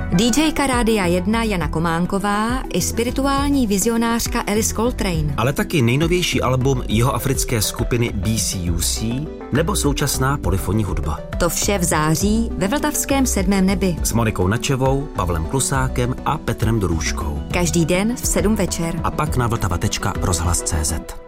DJka Rádia 1 Jana Kománková i spirituální vizionářka Alice Coltrane. Ale taky nejnovější album jihoafrické skupiny BCUC nebo současná polyfonní hudba. To vše v září ve Vltavském 7. nebi. S Monikou Načevou, Pavlem Klusákem a Petrem Dorůžkou. Každý den v 7 večer. A pak na vltava.rozhlas.cz.